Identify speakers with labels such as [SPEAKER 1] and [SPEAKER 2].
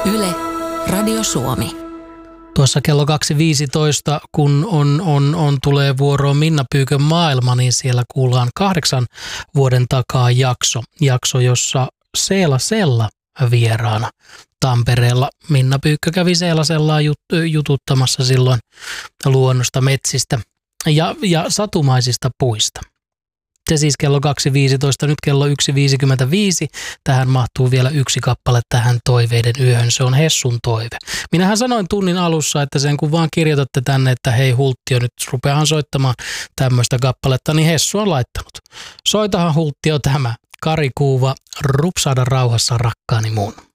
[SPEAKER 1] Yle, Radio Suomi.
[SPEAKER 2] Tuossa kello 2.15, kun tulee vuoroon Minna Pyykön maailma, niin siellä kuullaan 8 vuoden takaa jakso, jossa Seelasella vieraana Tampereella. Minna Pyykkö kävi Seelasellaa jututtamassa silloin luonnosta, metsistä ja satumaisista puista. Se siis kello 2.15, nyt kello 1.55. Tähän mahtuu vielä yksi kappale tähän toiveiden yöhön. Se on Hessun toive. Minähän sanoin tunnin alussa, että sen kun vaan kirjoitatte tänne, että hei Hulttio, nyt rupeahan soittamaan tämmöistä kappaletta, niin Hessu on laittanut. Soitahan Hulttio tämä. Kari Kuuva, rupsaada rauhassa rakkaani mun.